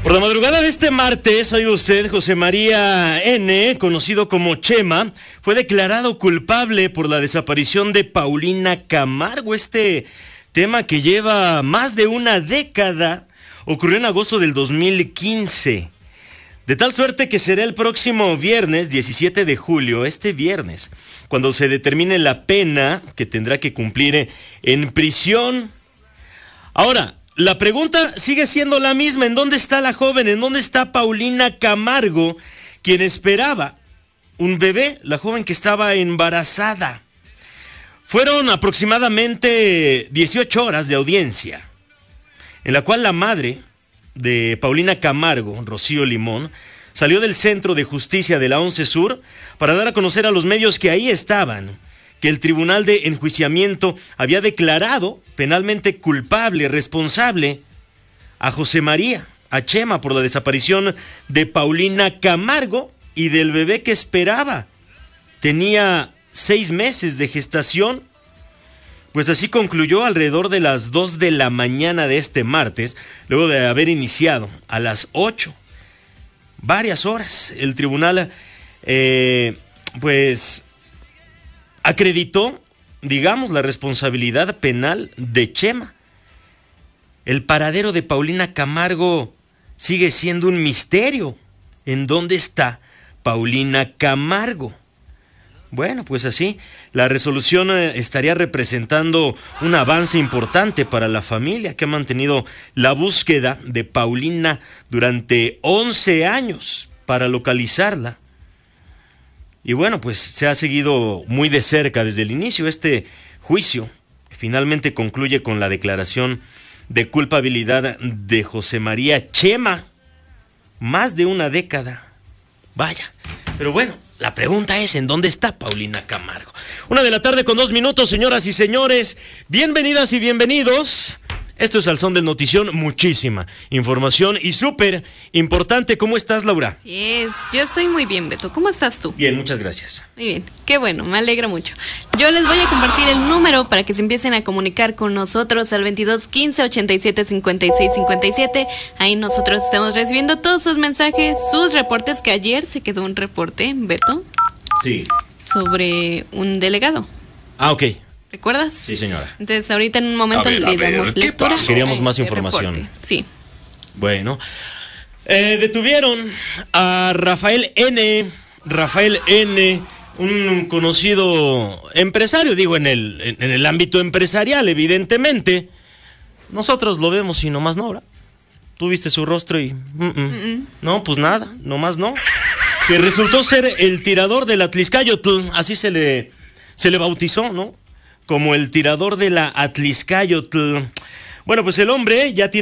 Por la madrugada de este martes, oiga usted, José María N., conocido como Chema, fue declarado culpable por la desaparición de Paulina Camargo. Este tema que lleva más de una década ocurrió en agosto del 2015. De tal suerte que será el próximo viernes, 17 de julio, este viernes, cuando se determine la pena que tendrá que cumplir en prisión. Ahora, la pregunta sigue siendo la misma. ¿En dónde está la joven? ¿En dónde está Paulina Camargo, quien esperaba un bebé? La joven que estaba embarazada. Fueron aproximadamente 18 horas de audiencia, en la cual la madre de Paulina Camargo, Rocío Limón, salió del Centro de Justicia de la 11 Sur para dar a conocer a los medios que ahí estaban que el Tribunal de Enjuiciamiento había declarado penalmente culpable, responsable a José María, a Chema, por la desaparición de Paulina Camargo y del bebé que esperaba. Tenía 6 meses de gestación. Pues así concluyó alrededor de las 2 de la mañana de este martes, luego de haber iniciado a las 8. Varias horas. El tribunal, acreditó, digamos, la responsabilidad penal de Chema. El paradero de Paulina Camargo sigue siendo un misterio. ¿En dónde está Paulina Camargo? Bueno, pues así, la resolución estaría representando un avance importante para la familia que ha mantenido la búsqueda de Paulina durante 11 años para localizarla. Y bueno, pues se ha seguido muy de cerca desde el inicio este juicio, que finalmente concluye con la declaración de culpabilidad de José María Chema. Más de una década. Vaya, pero bueno, la pregunta es, ¿en dónde está Paulina Camargo? 1:02 p.m, señoras y señores. Bienvenidas y bienvenidos. Esto es Al Son del Notición. Muchísima información y súper importante. ¿Cómo estás, Laura? Sí es. Yo estoy muy bien, Beto. ¿Cómo estás tú? Bien, muchas gracias. Muy bien. Qué bueno, me alegra mucho. Yo les voy a compartir el número para que se empiecen a comunicar con nosotros al 22 15 87 56 57. Ahí nosotros estamos recibiendo todos sus mensajes, sus reportes, que ayer se quedó un reporte, Beto. Sí. Sobre un delegado. Ah, ok. ¿Recuerdas? Sí, señora. Entonces, ahorita en un momento le damos lectura. Queríamos más información. Reporte. Sí. Bueno, detuvieron a Rafael N., un conocido empresario, digo, en el ámbito empresarial, evidentemente. Nosotros lo vemos y nomás no, ¿verdad? Tú viste su rostro y... No, pues nada, nomás no. Que resultó ser el tirador del Atlixcáyotl, así se le bautizó, ¿no? Como el tirador de la Atlixcáyotl. Bueno, pues el hombre ya tiene